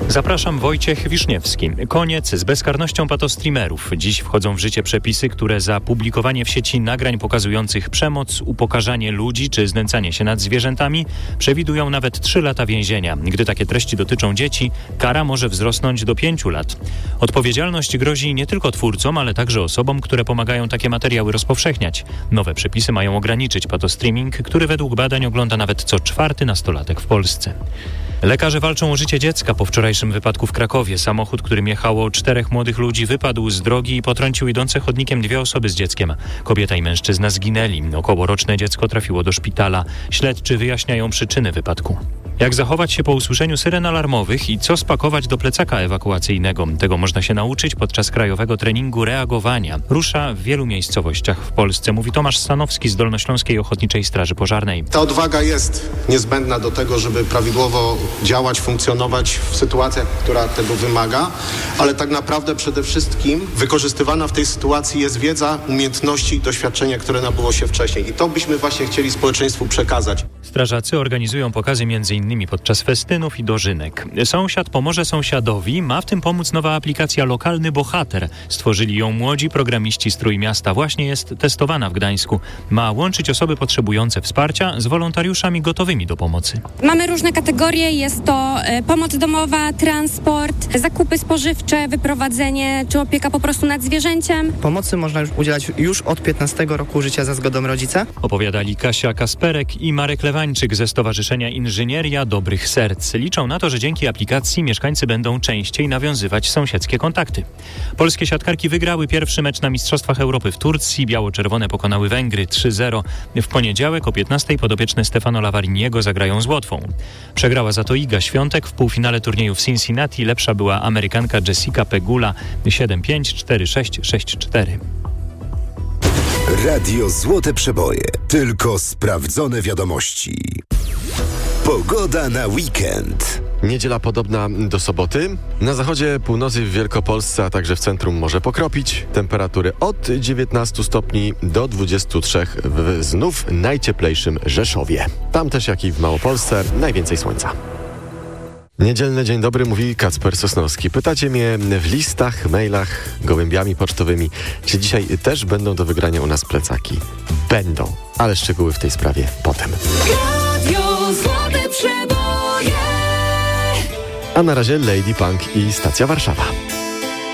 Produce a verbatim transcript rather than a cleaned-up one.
Zapraszam, Wojciech Wiszniewski. Koniec z bezkarnością patostreamerów. Dziś wchodzą w życie przepisy, które za publikowanie w sieci nagrań pokazujących przemoc, upokarzanie ludzi czy znęcanie się nad zwierzętami przewidują nawet trzy lata więzienia. Gdy takie treści dotyczą dzieci, kara może wzrosnąć do pięciu lat. Odpowiedzialność grozi nie tylko twórcom, ale także osobom, które pomagają takie materiały rozpowszechniać. Nowe przepisy mają ograniczyć patostreaming, który według badań ogląda nawet co czwarty nastolatek w Polsce. Lekarze walczą o życie dziecka po wczorajszym wypadku w Krakowie. Samochód, którym jechało czterech młodych ludzi, wypadł z drogi i potrącił idące chodnikiem dwie osoby z dzieckiem. Kobieta i mężczyzna zginęli. Okołoroczne dziecko trafiło do szpitala. Śledczy wyjaśniają przyczyny wypadku. Jak zachować się po usłyszeniu syren alarmowych i co spakować do plecaka ewakuacyjnego? Tego można się nauczyć podczas krajowego treningu reagowania. Rusza w wielu miejscowościach w Polsce, mówi Tomasz Stanowski z Dolnośląskiej Ochotniczej Straży Pożarnej. Ta odwaga jest niezbędna do tego, żeby prawidłowo działać, funkcjonować w sytuacjach, która tego wymaga, ale tak naprawdę przede wszystkim wykorzystywana w tej sytuacji jest wiedza, umiejętności i doświadczenie, które nabyło się wcześniej. I to byśmy właśnie chcieli społeczeństwu przekazać. Strażacy organizują pokazy między innymi podczas festynów i dożynek. Sąsiad pomoże sąsiadowi. Ma w tym pomóc nowa aplikacja Lokalny Bohater. Stworzyli ją młodzi programiści z Trójmiasta. Właśnie jest testowana w Gdańsku. Ma łączyć osoby potrzebujące wsparcia z wolontariuszami gotowymi do pomocy. Mamy różne kategorie. Jest to e, pomoc domowa, transport, zakupy spożywcze, wyprowadzenie czy opieka po prostu nad zwierzęciem. Pomocy można już udzielać już od piętnastego roku życia za zgodą rodzica. Opowiadali Kasia Kasperek i Marek Lewańczyk ze Stowarzyszenia Inżynieria Dobrych Serc. Liczą na to, że dzięki aplikacji mieszkańcy będą częściej nawiązywać sąsiedzkie kontakty. Polskie siatkarki wygrały pierwszy mecz na Mistrzostwach Europy w Turcji. Biało-czerwone pokonały Węgry trzy zero. W poniedziałek o piętnastej podopieczne Stefano Lavariniego zagrają z Łotwą. Przegrała za to Iga Świątek. W półfinale turnieju w Cincinnati lepsza była Amerykanka Jessica Pegula siedem pięć, cztery sześć, sześć cztery. Radio Złote Przeboje. Tylko sprawdzone wiadomości. Pogoda na weekend. Niedziela podobna do soboty. Na zachodzie północy w Wielkopolsce, a także w centrum może pokropić. Temperatury od dziewiętnastu stopni do dwudziestu trzech w znów najcieplejszym Rzeszowie. Tam też, jak i w Małopolsce, najwięcej słońca. Niedzielny dzień dobry, mówi Kacper Sosnowski. Pytacie mnie w listach, mailach, gołębiami pocztowymi, czy dzisiaj też będą do wygrania u nas plecaki. Będą, ale szczegóły w tej sprawie potem. Radio Złote Przeboje. A na razie Lady Punk i Stacja Warszawa.